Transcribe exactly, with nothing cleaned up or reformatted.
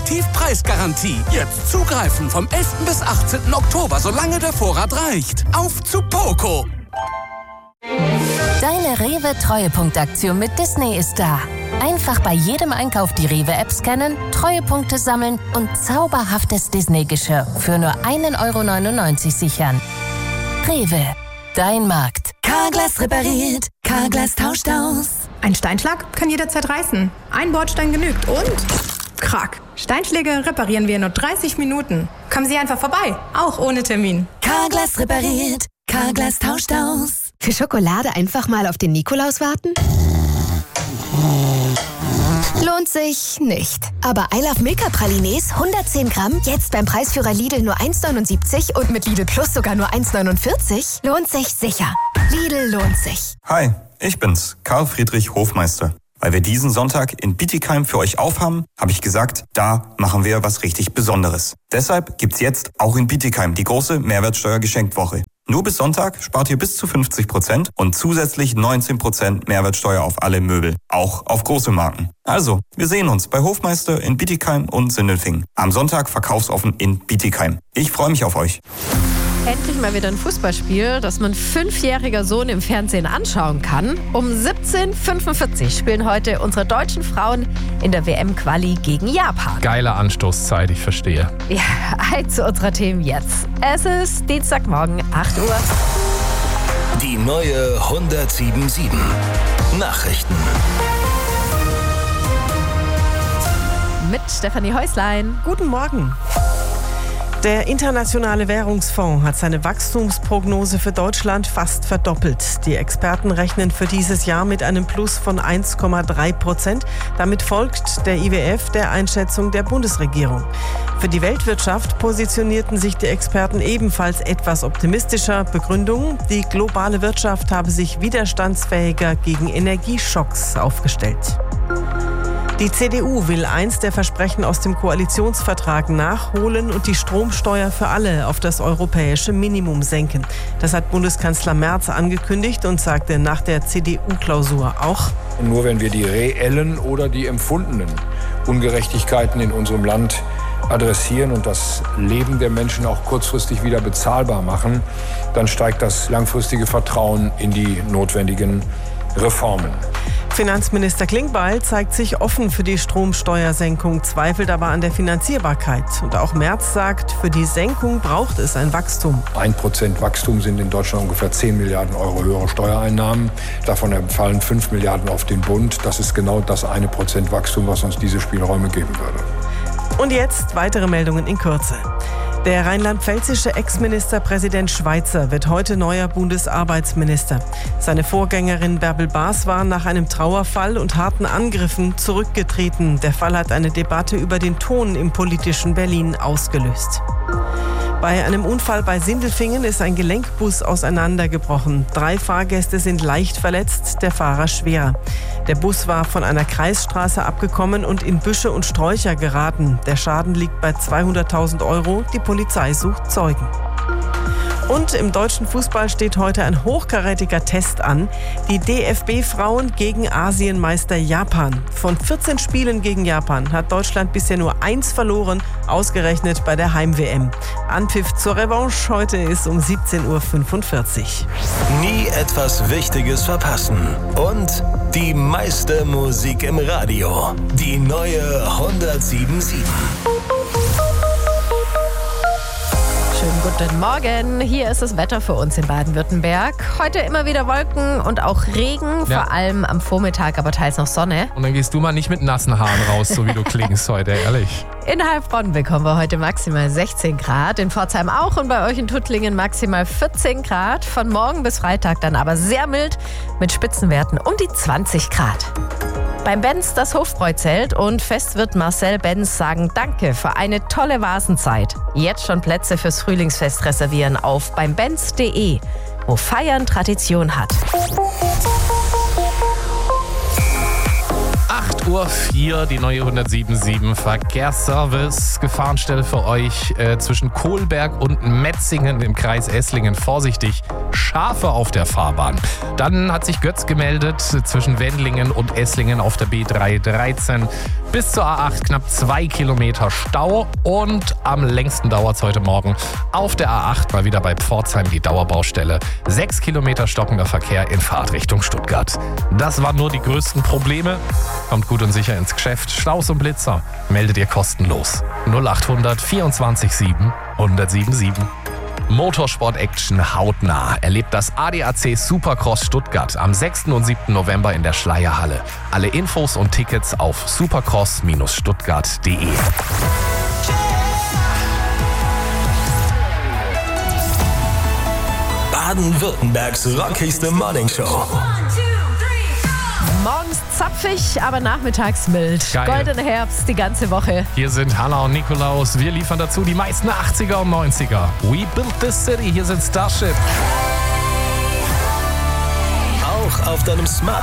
Exklusivpreisgarantie. Jetzt zugreifen vom elften bis achtzehnten Oktober, solange der Vorrat reicht. Auf zu Poco! Deine Rewe-Treuepunktaktion mit Disney ist da. Einfach bei jedem Einkauf die Rewe-App scannen, Treuepunkte sammeln und zauberhaftes Disney-Geschirr für nur ein Euro neunundneunzig sichern. Rewe, dein Markt. Carglass repariert, Carglass tauscht aus. Ein Steinschlag kann jederzeit reißen. Ein Bordstein genügt und... Krack. Steinschläge reparieren wir in nur dreißig Minuten. Kommen Sie einfach vorbei, auch ohne Termin. Carglass repariert, Carglass tauscht aus. Für Schokolade einfach mal auf den Nikolaus warten? Lohnt sich nicht. Aber I Love Milka Pralines hundertzehn Gramm, jetzt beim Preisführer Lidl nur eins neunundsiebzig und mit Lidl Plus sogar nur eins neunundvierzig, lohnt sich sicher. Lidl lohnt sich. Hi, ich bin's, Karl Friedrich Hofmeister. Weil wir diesen Sonntag in Bietigheim für euch aufhaben, habe ich gesagt, da machen wir was richtig Besonderes. Deshalb gibt's jetzt auch in Bietigheim die große Mehrwertsteuer-Geschenkwoche. Nur bis Sonntag spart ihr bis zu fünfzig Prozent und zusätzlich neunzehn Prozent Mehrwertsteuer auf alle Möbel, auch auf große Marken. Also, wir sehen uns bei Hofmeister in Bietigheim und Sindelfingen. Am Sonntag verkaufsoffen in Bietigheim. Ich freue mich auf euch. Endlich mal wieder ein Fußballspiel, das mein fünfjähriger Sohn im Fernsehen anschauen kann. Um siebzehn Uhr fünfundvierzig spielen heute unsere deutschen Frauen in der W M-Quali gegen Japan. Geile Anstoßzeit, ich verstehe. Ja, ein zu unserer Themen jetzt. Es ist Dienstagmorgen, acht Uhr. Die neue hundertsieben Komma sieben Nachrichten. Mit Stefanie Häuslein. Guten Morgen. Der Internationale Währungsfonds hat seine Wachstumsprognose für Deutschland fast verdoppelt. Die Experten rechnen für dieses Jahr mit einem Plus von eins Komma drei Prozent. Damit folgt der I W F der Einschätzung der Bundesregierung. Für die Weltwirtschaft positionierten sich die Experten ebenfalls etwas optimistischer. Begründung: Die globale Wirtschaft habe sich widerstandsfähiger gegen Energieschocks aufgestellt. Die C D U will eins der Versprechen aus dem Koalitionsvertrag nachholen und die Stromsteuer für alle auf das europäische Minimum senken. Das hat Bundeskanzler Merz angekündigt und sagte nach der C D U-Klausur auch: Nur wenn wir die reellen oder die empfundenen Ungerechtigkeiten in unserem Land adressieren und das Leben der Menschen auch kurzfristig wieder bezahlbar machen, dann steigt das langfristige Vertrauen in die notwendigen Reformen. Finanzminister Klingbeil zeigt sich offen für die Stromsteuersenkung, zweifelt aber an der Finanzierbarkeit. Und auch Merz sagt, für die Senkung braucht es ein Wachstum. Ein Prozent Wachstum sind in Deutschland ungefähr zehn Milliarden Euro höhere Steuereinnahmen. Davon entfallen fünf Milliarden auf den Bund. Das ist genau das eine Prozent Wachstum, was uns diese Spielräume geben würde. Und jetzt weitere Meldungen in Kürze. Der rheinland-pfälzische Ex-Ministerpräsident Schweizer wird heute neuer Bundesarbeitsminister. Seine Vorgängerin Bärbel Baas war nach einem Trauerfall und harten Angriffen zurückgetreten. Der Fall hat eine Debatte über den Ton im politischen Berlin ausgelöst. Bei einem Unfall bei Sindelfingen ist ein Gelenkbus auseinandergebrochen. Drei Fahrgäste sind leicht verletzt, der Fahrer schwerer. Der Bus war von einer Kreisstraße abgekommen und in Büsche und Sträucher geraten. Der Schaden liegt bei zweihunderttausend Euro. Die Polizei sucht Zeugen. Und im deutschen Fußball steht heute ein hochkarätiger Test an. Die D F B-Frauen gegen Asienmeister Japan. Von vierzehn Spielen gegen Japan hat Deutschland bisher nur eins verloren, ausgerechnet bei der Heim-W M. Anpfiff zur Revanche heute ist um siebzehn Uhr fünfundvierzig. Nie etwas Wichtiges verpassen. Und die meiste Musik im Radio. Die neue hundertsieben Komma sieben. Schönen guten Morgen. Hier ist das Wetter für uns in Baden-Württemberg. Heute immer wieder Wolken und auch Regen, Ja. vor allem am Vormittag, aber teils noch Sonne. Und dann gehst du mal nicht mit nassen Haaren raus, so wie du klingst heute, ehrlich. In Heilbronn bekommen wir heute maximal sechzehn Grad, in Pforzheim auch und bei euch in Tuttlingen maximal vierzehn Grad. Von morgen bis Freitag dann aber sehr mild mit Spitzenwerten um die zwanzig Grad. Beim Benz das Hofbräuzelt und Fest wird Marcel Benz sagen Danke für eine tolle Vasenzeit. Jetzt schon Plätze fürs Frühlingsfest reservieren auf beim benz punkt de, wo Feiern Tradition hat. acht Uhr vier, die neue hundertsieben Komma sieben Verkehrsservice. Gefahrenstelle für euch äh, zwischen Kohlberg und Metzingen im Kreis Esslingen. Vorsichtig, Schafe auf der Fahrbahn. Dann hat sich Götz gemeldet zwischen Wendlingen und Esslingen auf der B dreihundertdreizehn. Bis zur A acht knapp zwei Kilometer Stau. Und am längsten dauert es heute Morgen auf der A acht mal wieder bei Pforzheim die Dauerbaustelle. Sechs Kilometer stockender Verkehr in Fahrtrichtung Stuttgart. Das waren nur die größten Probleme. Kommt gut und sicher ins Geschäft. Staus und Blitzer meldet ihr kostenlos. null achthundert vierundzwanzig sieben hundertsiebenundsiebzig. Motorsport-Action hautnah erlebt das A D A C Supercross Stuttgart am sechsten und siebten November in der Schleierhalle. Alle Infos und Tickets auf supercross stuttgart punkt de. Baden-Württembergs rockigste Morningshow. Morgens zapfig, aber nachmittags mild. Geil. Goldener Herbst die ganze Woche. Hier sind Hannah und Nikolaus. Wir liefern dazu die meisten achtziger und neunziger. We built this city. Hier sind Starship. Auch auf deinem Smart